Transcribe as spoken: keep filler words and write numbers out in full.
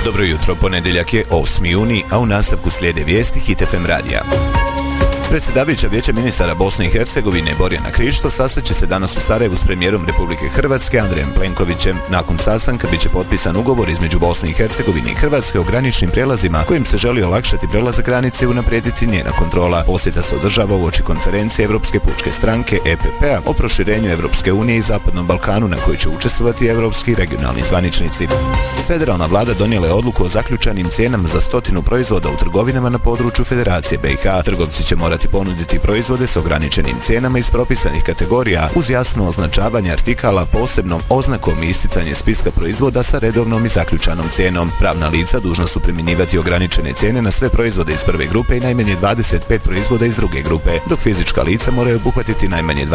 Dobro jutro, ponedjeljak je osmi juni, a u nastavku slijede vijesti Hit F M radija. Predsjedavajuća Vijeća ministara Bosne i Hercegovine Borjana Krišto sastaće se danas u Sarajevu s premijerom Republike Hrvatske Andrejem Plenkovićem. Nakon sastanka biće potpisan ugovor između Bosne i Hercegovine i Hrvatske o graničnim prijelazima kojim se želi olakšati prelazak granice i unaprijediti njena kontrola. Posjeta se održava uoči konferencije Europske pučke stranke E P P-a o proširenju Europske unije i Zapadnom Balkanu na kojoj će učestvovati europski regionalni zvaničnici. Federalna vlada donijela je odluku o zaključanim cijenama za stotinu proizvoda u trgovinama na području Federacije B i H. Trgovci će morati ponuditi proizvode s ograničenim cijenama iz propisanih kategorija uz jasno označavanje artikala posebnom oznakom i isticanje spiska proizvoda sa redovnom i zaključanom cijenom. Pravna lica dužna su primjenjivati ograničene cijene na sve proizvode iz prve grupe i najmanje dvadeset pet proizvoda iz druge grupe, dok fizička lica moraju obuhvatiti najmanje